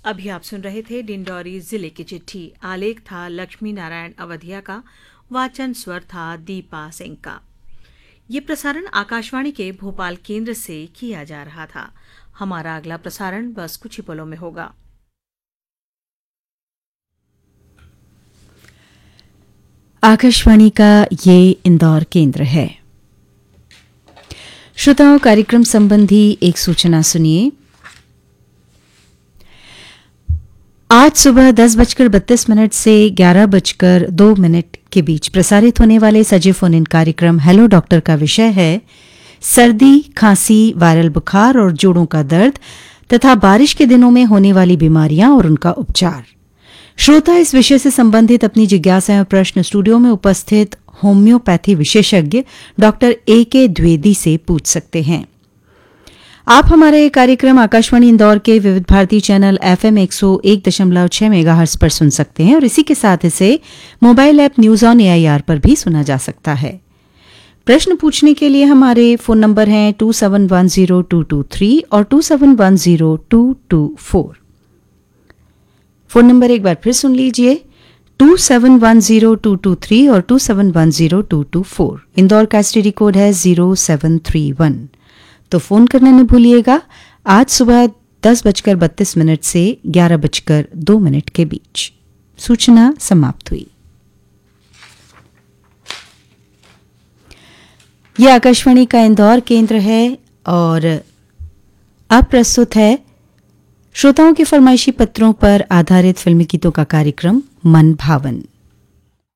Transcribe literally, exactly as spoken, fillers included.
अभी आप सुन रहे थे डिंडौरी जिले की चिट्ठी। आलेख था लक्ष्मी नारायण अवधिया का, वाचन स्वर था दीपा सिंह का। ये प्रसारण आकाशवाणी के भोपाल केंद्र से किया जा रहा था। हमारा अगला प्रसारण बस कुछ ही पलों में होगा। आकाशवाणी का ये इंदौर केंद्र है। श्रोताओं, कार्यक्रम संबंधी एक सूचना सुनिए। आज सुबह दस बजकर बत्तीस मिनट से ग्यारह बजकर दो मिनट के बीच प्रसारित होने वाले सजीव फोन इन कार्यक्रम हेलो डॉक्टर का विषय है सर्दी, खांसी, वायरल बुखार और जोड़ों का दर्द तथा बारिश के दिनों में होने वाली बीमारियां और उनका उपचार। श्रोता इस विषय से संबंधित अपनी जिज्ञासाएं और प्रश्न स्टूडियो में उपस्थित होम्योपैथी विशेषज्ञ डॉक्टर ए के द्विवेदी से पूछ सकते हैं। आप हमारा ये कार्यक्रम आकाशवाणी इंदौर के विविध भारती चैनल एफएम एक सौ एक दशमलव छह मेगाहर्ट्ज पर सुन सकते हैं और इसी के साथ इसे mobile app news on AIR पर भी सुना जा सकता है। प्रश्न पूछने के लिए हमारे फोन नंबर हैं to seven one zero to to three और to seven one zero to to four. Phone number एक बार फिर सुन लीजिए, to seven one zero to to three और to seven one zero to to four. Indore का STD code है zero seven three one. तो phone करना न भूलिएगा। आज सुबह दस बजकर बत्तीस मिनट से ग्यारह बजकर दो मिनट के बीच। सूचना समाप्त हुई। यह आकाशवाणी का इंदौर केंद्र है और अब प्रस्तुत है श्रोताओं के फरमाइशी पत्रों पर आधारित फिल्मी गीतों का कार्यक्रम मन भावन।